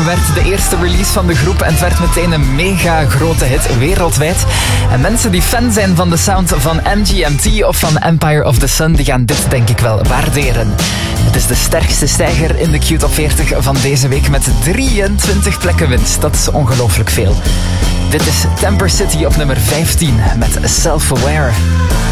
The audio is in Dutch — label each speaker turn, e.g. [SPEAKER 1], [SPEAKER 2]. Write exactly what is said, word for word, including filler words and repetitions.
[SPEAKER 1] Aware werd de eerste release van de groep en het werd meteen een mega grote hit wereldwijd. En mensen die fan zijn van de sound van M G M T of van Empire of the Sun, die gaan dit denk ik wel waarderen. Het is de sterkste stijger in de Q Top veertig van deze week met drieëntwintig plekken winst. Dat is ongelooflijk veel. Dit is Temper City op nummer vijftien met Self-Aware.